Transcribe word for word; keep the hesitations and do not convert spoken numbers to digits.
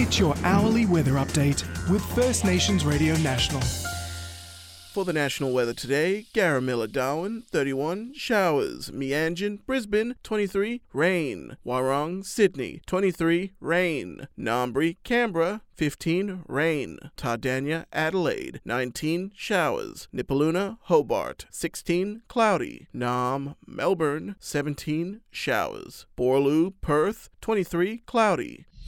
Get your hourly weather update with First Nations Radio National. For the national weather today, Garamilla, Darwin, thirty-one, showers. Meanjin, Brisbane, twenty-three, rain. Warong, Sydney, twenty-three, rain. Ngambri, Canberra, fifteen, rain. Tardania, Adelaide, nineteen, showers. Nipaluna, Hobart, sixteen, cloudy. Nam, Melbourne, seventeen, showers. Borloo, Perth, twenty-three, cloudy.